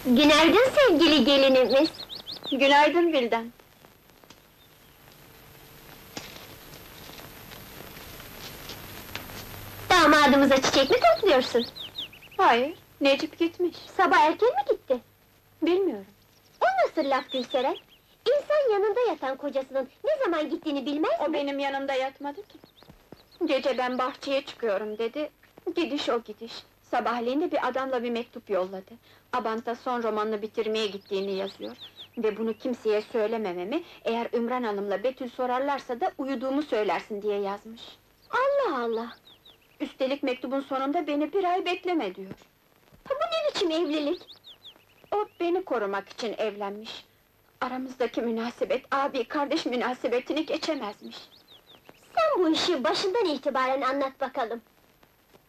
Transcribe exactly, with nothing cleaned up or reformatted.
Günaydın sevgili gelinimiz. Günaydın Vildan. Damadımıza çiçek mi topluyorsun? Hayır, Necip gitmiş. Sabah erken mi gitti? Bilmiyorum. O nasıl laf Gülseren? İnsan yanında yatan kocasının ne zaman gittiğini bilmez O mi? benim yanımda yatmadı ki. Gece ben bahçeye çıkıyorum dedi. Gidiş o gidiş. Sabahleyin de bir adamla bir mektup yolladı. Abant'a son romanını bitirmeye gittiğini yazıyor. Ve bunu kimseye söylemememi, eğer Ümran Hanım'la Betül sorarlarsa da uyuduğumu söylersin diye yazmış. Allah Allah! Üstelik mektubun sonunda beni bir ay bekleme diyor. Ha, bu ne biçim evlilik? O beni korumak için evlenmiş. Aramızdaki münasebet, abi kardeş münasebetini geçemezmiş. Sen bu işi başından itibaren anlat bakalım.